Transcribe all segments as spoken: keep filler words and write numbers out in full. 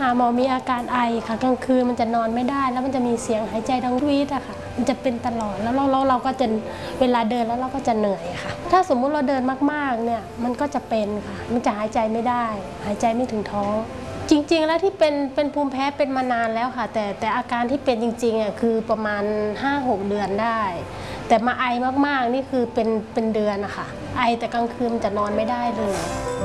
าหมอมีอาการไอค่ะกลางคืนมันจะนอนไม่ได้แล้วมันจะมีเสียงหายใจดังวีดอะค่ะมันจะเป็นตลอดแล้วเราเราเราก็จะเวลาเดินแล้วเราก็จะเหนื่อยค่ะถ้าสมมุติเราเดินมากๆเนี่ยมันก็จะเป็นค่ะมันจะหายใจไม่ได้หายใจไม่ถึงท้องจริงๆแล้วที่เป็นเป็นภูมิแพ้เป็นมานานแล้วค่ะแต่แต่อาการที่เป็นจริงๆอ่ะคือประมาณ ห้าหก เดือนได้แต่มาไอมากๆนี่คือเป็นเป็นเดือนนะคะไอแต่กลางคืนจะนอนไม่ได้เลย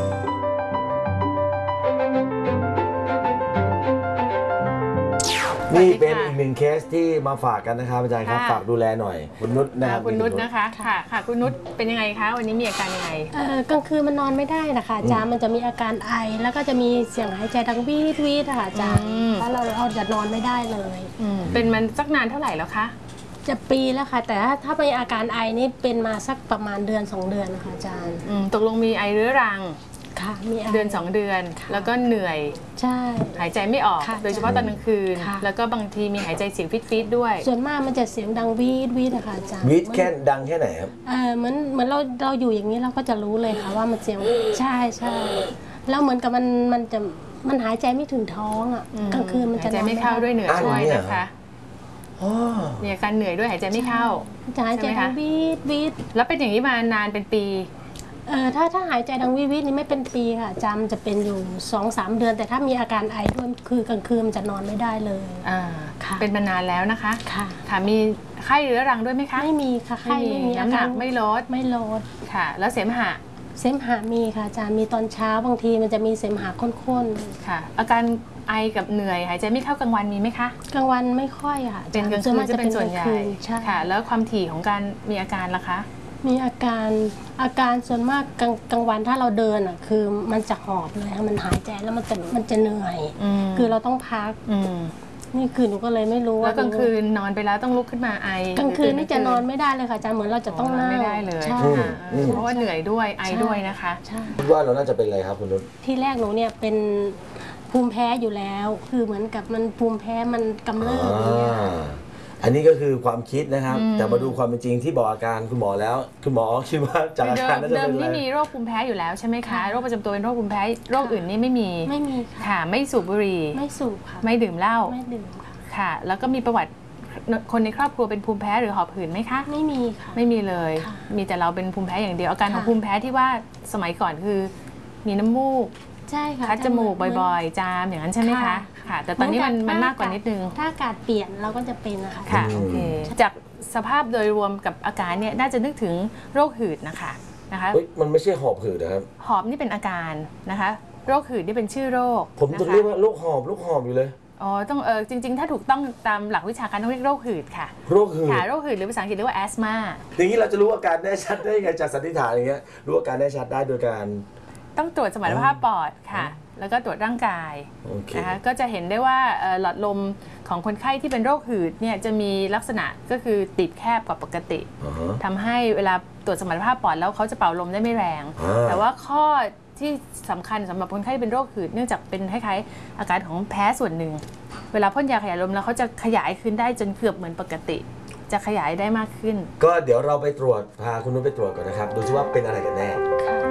นี่เป็นอีกหนึ่งเคสที่มาฝากกันนะครับอาจารย์ครับฝากดูแลหน่อยคุณนุชนะครับคุณนุชนะคะค่ะค่ะคุณนุชเป็นยังไงคะวันนี้มีอาการยังไงเอ่อกลางคืนมันนอนไม่ได้นะคะอาจารย์มันจะมีอาการไอแล้วก็จะมีเสียงหายใจดังวีดวีดค่ะอาจารย์แล้วเราเราจะนอนไม่ได้เลยเป็นมันสักนานเท่าไหร่แล้วคะจะปีแล้วค่ะแต่ถ้าถ้าเป็นอาการไอนี่เป็นมาสักประมาณเดือนสองเดือนนะคะอาจารย์ตกลงมีไอเรื้อรังค่ะมีเดือนสองเดือนแล้วก็เหนื่อยใช่หายใจไม่ออกโดยเฉพาะตอนกลางคืนแล้วก็บางทีมีหายใจเสียงฟีดๆด้วยส่วนมากมันจะเสียงดังวีดวีดนะคะอาจารย์วีดแค่ดังแค่ไหนครับเออเหมือนเหมือนเราเราอยู่อย่างนี้เราก็จะรู้เลยค่ะว่ามันเสียงใช่ใช่แล้วเหมือนกับมันมันจะมันหายใจไม่ถึงท้องอ่ะกลางคืนมันจะหายใจไม่เข้าด้วยเหนื่อยด้วยนะคะมีอาการเหนื่อยด้วยหายใจไม่เข้าจะหายใจดังวีดวีดแล้วเป็นอย่างนี้มานานเป็นปีเออถ้าถ้าหายใจดังวิวินี่ไม่เป็นปีค่ะจำจะเป็นอยู่ สองสาม เดือนแต่ถ้ามีอาการไอด้วยคือกลางคืนมันจะนอนไม่ได้เลยอ่าค่ะเป็นมานานแล้วนะคะค่ะค่ะมีไข้เรื้อรังด้วยไหมคะไม่มีค่ะไข้ไม่มีน้ำหนักไม่ลดไม่ลดค่ะแล้วเสมหะเสมหะมีค่ะอาจารย์มีตอนเช้าบางทีมันจะมีเสมหะข้นๆค่ะอาการไอกับเหนื่อยหายใจไม่เข้ากลางวันมีไหมคะกลางวันไม่ค่อยค่ะเป็นกลางคืนจะเป็นส่วนใหญ่ค่ะแล้วความถี่ของการมีอาการล่ะคะมีอาการอาการส่วนมากกลางกลางวันถ้าเราเดินอ่ะคือมันจะหอบเลยมันหายใจแล้วมันจะมันจะเหนื่อยคือเราต้องพักนี่คือหนูก็เลยไม่รู้ว่าแล้วกลางคืนนอนไปแล้วต้องลุกขึ้นมาไอกลางคืนนี่จะนอนไม่ได้เลยค่ะอาจารย์เหมือนเราจะต้องนั่งไม่ได้เลยเพราะว่าเหนื่อยด้วยไอด้วยนะคะคิดว่าเราน่าจะเป็นอะไรครับคุณนุชที่แรกหนูเนี่ยเป็นภูมิแพ้อยู่แล้วคือเหมือนกับมันภูมิแพ้มันกำเริบเนี่ยอันนี้ก็คือความคิดนะครับแต่มาดูความเป็นจริงที่บอกอาการคุณหมอแล้วคุณหมอคิดว่าจากอาการนั้นจะเป็นอะไรเดิมนี่มีโรคภูมิแพ้อยู่แล้วใช่ไหมคะโรคประจำตัวเป็นโรคภูมิแพ้โรคอื่นนี่ไม่มีไม่มีค่ะไม่สูบบุหรี่ไม่สูบค่ะไม่ดื่มเหล้าไม่ดื่มค่ะค่ะแล้วก็มีประวัติคนในครอบครัวเป็นภูมิแพ้หรือหอบหืดไหมคะไม่มีค่ะไม่มีเลยมีแต่เราเป็นภูมิแพ้อย่างเดียวอาการของภูมิแพ้ที่ว่าสมัยก่อนคือมีน้ำมูกใช่ค่ะคัดจมูกบ่อยๆจามอย่างนั้นใช่ไหมคะค่ะแต่ตอนนี้มันมันมากกว่านิดนึงถ้าอากาศเปลี่ยนเราก็จะเป็นนะคะค่ะโอเคจากสภาพโดยรวมกับอาการเนี่ยน่าจะนึกถึงโรคหืดนะคะนะคะมันไม่ใช่หอบหืดนะครับหอบนี่เป็นอาการนะคะโรคหืดนี่เป็นชื่อโรคผมต้องเรียกว่าโรคหอบโรคหอบอยู่เลยอ๋อต้องเออจริงๆถ้าถูกต้องตามหลักวิชาการต้องเรียกโรคหืดค่ะโรคหืดค่ะโรคหืดหรือภาษาอังกฤษเรียกว่าแอสมาอย่างนี้เราจะรู้อาการได้ชัดได้ยังไงจากสันนิษฐานอย่างเงี้ยรู้อาการได้ชัดได้โดยการต้องตรวจสมรรถภาพปอดค่ะแล้วก็ตรวจร่างกายนะคะก็จะเห็นได้ว่าหลอดลมของคนไข้ที่เป็นโรคหืดเนี่ยจะมีลักษณะก็คือติดแคบกว่าปกติ uh-huh. ทำให้เวลาตรวจสมรรถภาพปอดแล้วเขาจะเป่าลมได้ไม่แรง uh-huh. แต่ว่าข้อที่สำคัญสำหรับคนไข้เป็นโรคหืดเนื่องจากเป็นคล้ายๆอาการของแพ้ส่วนหนึ่งเวลาพ่นยาขยายลมแล้วเขาจะขยายขึ้นได้จนเกือบเหมือนปกติจะขยายได้มากขึ้นก็เดี๋ยวเราไปตรวจพาคุณนุชไปตรวจก่อนนะครับดูซิว่าเป็นอะไรกันแน่